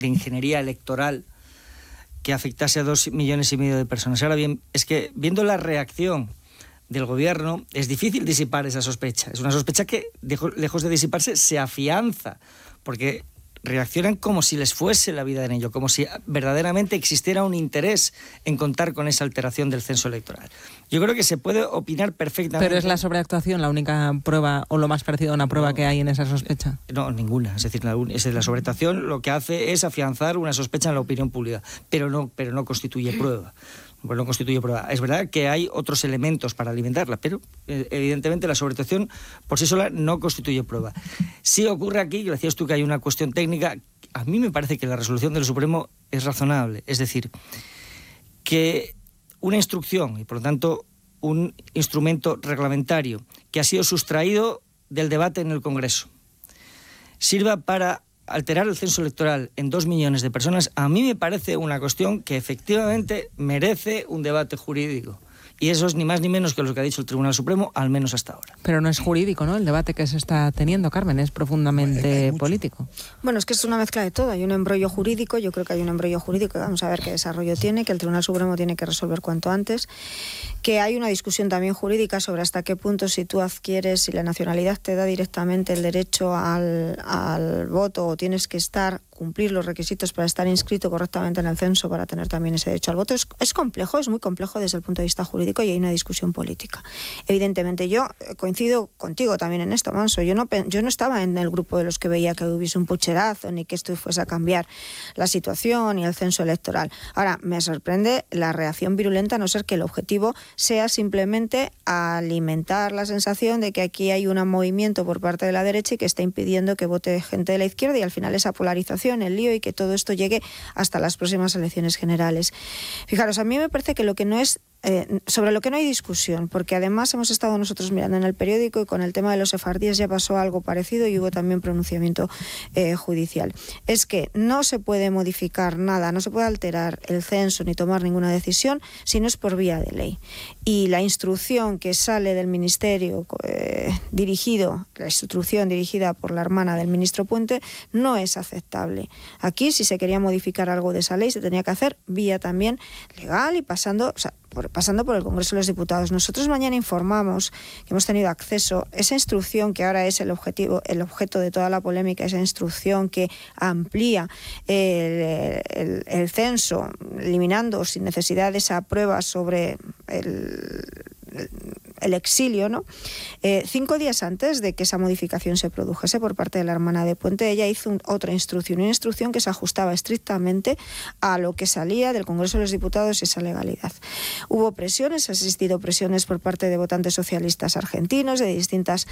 ingeniería electoral que afectase a 2,5 millones de personas. Ahora bien, es que viendo la reacción del gobierno es difícil disipar esa sospecha. Es una sospecha que, lejos de disiparse, se afianza, porque reaccionan como si les fuese la vida en ello, como si verdaderamente existiera un interés en contar con esa alteración del censo electoral. Yo creo que se puede opinar perfectamente. ¿Pero es la sobreactuación la única prueba o lo más parecido a una prueba que hay en esa sospecha? No, ninguna. Es decir, la sobreactuación lo que hace es afianzar una sospecha en la opinión pública, pero no constituye prueba. Pues no constituye prueba. Es verdad que hay otros elementos para alimentarla, pero evidentemente la sobreactuación por sí sola no constituye prueba. Sí ocurre aquí, decías tú que hay una cuestión técnica, a mí me parece que la resolución del Supremo es razonable, es decir, que una instrucción y por lo tanto un instrumento reglamentario que ha sido sustraído del debate en el Congreso sirva para alterar el censo electoral en 2 millones de personas, a mí me parece una cuestión que efectivamente merece un debate jurídico. Y eso es ni más ni menos que lo que ha dicho el Tribunal Supremo, al menos hasta ahora. Pero no es jurídico, ¿no? El debate que se está teniendo, Carmen, es profundamente político. Bueno, es que es una mezcla de todo. Hay un embrollo jurídico, yo creo que hay un embrollo jurídico, vamos a ver qué desarrollo tiene, que el Tribunal Supremo tiene que resolver cuanto antes, que hay una discusión también jurídica sobre hasta qué punto si tú adquieres, si la nacionalidad te da directamente el derecho al voto o tienes que cumplir los requisitos para estar inscrito correctamente en el censo para tener también ese derecho al voto. Es complejo, es muy complejo desde el punto de vista jurídico y hay una discusión política. Evidentemente, yo coincido contigo también en esto, Manso. Yo no estaba en el grupo de los que veía que hubiese un pucherazo ni que esto fuese a cambiar la situación y el censo electoral. Ahora, me sorprende la reacción virulenta, a no ser que el objetivo sea simplemente alimentar la sensación de que aquí hay un movimiento por parte de la derecha y que está impidiendo que vote gente de la izquierda y al final esa polarización, el lío y que todo esto llegue hasta las próximas elecciones generales. Fijaros, a mí me parece que lo que no es sobre lo que no hay discusión, porque además hemos estado nosotros mirando en el periódico y con el tema de los sefardíes ya pasó algo parecido y hubo también pronunciamiento judicial. Es que no se puede modificar nada, no se puede alterar el censo ni tomar ninguna decisión si no es por vía de ley. Y la instrucción que sale del Ministerio la instrucción dirigida por la hermana del ministro Puente no es aceptable. Aquí, si se quería modificar algo de esa ley, se tenía que hacer vía también legal y pasando por el Congreso de los Diputados. Nosotros mañana informamos que hemos tenido acceso a esa instrucción que ahora es el objeto de toda la polémica, esa instrucción que amplía el censo, eliminando sin necesidad de esa prueba sobre el exilio, ¿no? 5 días antes de que esa modificación se produjese por parte de la hermana de Puente, ella hizo otra instrucción, una instrucción que se ajustaba estrictamente a lo que salía del Congreso de los Diputados y esa legalidad. Hubo presiones, ha existido presiones por parte de votantes socialistas argentinos, de distintos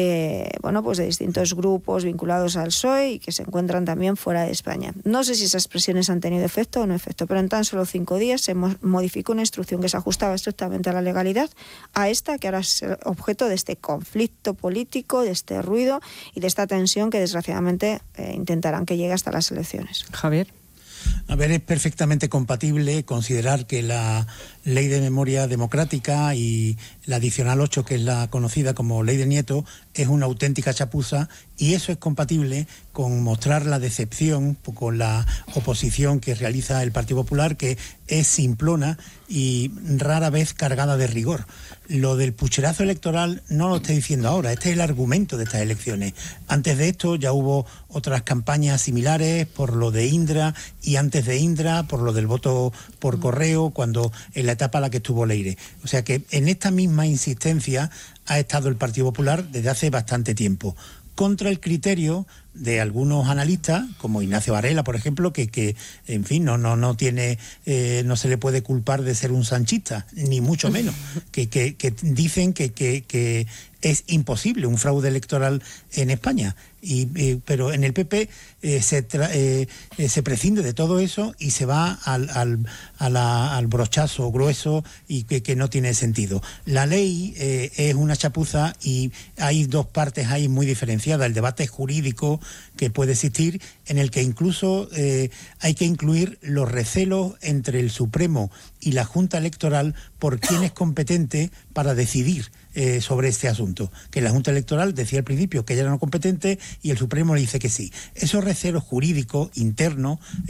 grupos vinculados al PSOE y que se encuentran también fuera de España. No sé si esas presiones han tenido efecto o no efecto, pero en tan solo 5 días se modificó una instrucción que se ajustaba estrictamente a la legalidad, a esta que ahora es objeto de este conflicto político, de este ruido y de esta tensión que desgraciadamente intentarán que llegue hasta las elecciones. Javier. A ver, es perfectamente compatible considerar que la Ley de Memoria Democrática y la Adicional 8, que es la conocida como Ley de Nieto, es una auténtica chapuza, y eso es compatible con mostrar la decepción con la oposición que realiza el Partido Popular, que es simplona y rara vez cargada de rigor. Lo del pucherazo electoral no lo estoy diciendo ahora, este es el argumento de estas elecciones. Antes de esto ya hubo otras campañas similares por lo de Indra y antes de Indra por lo del voto por correo, cuando en la etapa en la que estuvo Leire. O sea que en esta misma insistencia ha estado el Partido Popular desde hace bastante tiempo, contra el criterio de algunos analistas, como Ignacio Varela, por ejemplo, que en fin, no tiene, no se le puede culpar de ser un sanchista, ni mucho menos, que dicen que es imposible un fraude electoral en España. Pero en el PP se prescinde de todo eso y se va al brochazo grueso y que no tiene sentido. La ley es una chapuza y hay dos partes ahí muy diferenciadas. El debate jurídico jurídico que puede existir, en el que incluso hay que incluir los recelos entre el Supremo y la Junta Electoral por quién es competente para decidir sobre este asunto. Que la Junta Electoral decía al principio que ella era no competente y el Supremo le dice que sí. Esos recelos jurídicos internos